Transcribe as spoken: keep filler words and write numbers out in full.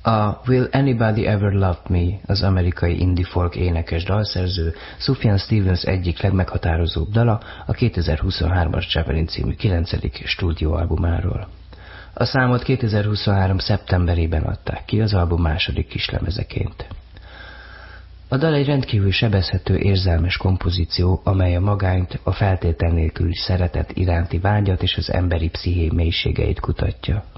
A Will Anybody Ever Love Me, az amerikai indie folk énekes dalszerző, Sufjan Stevens egyik legmeghatározóbb dala a kétezer-huszonhármas Javelin című kilencedik stúdióalbumáról. A számot kétezer-huszonhárom szeptemberében adták ki az album második kislemezeként. A dal egy rendkívül sebezhető, érzelmes kompozíció, amely a magányt, a feltétel nélküli szeretet iránti vágyat és az emberi psziché mélységeit kutatja.